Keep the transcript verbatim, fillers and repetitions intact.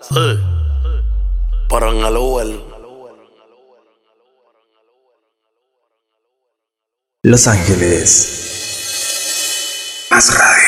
Sí. Pero en el Uber. Los Ángeles. Más radio.